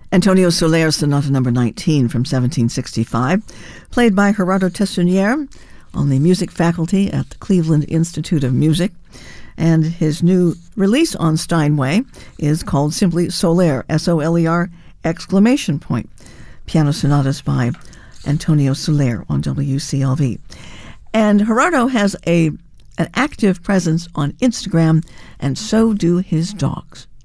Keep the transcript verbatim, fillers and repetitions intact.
Antonio Soler Sonata Number nineteen from seventeen sixty-five, played by Gerardo Tessonier on the music faculty at the Cleveland Institute of Music. And his new release on Steinway is called simply Soler, S O L E R exclamation point. Piano sonatas by Antonio Soler on W C L V. And Gerardo has a an active presence on Instagram, and so do his dogs.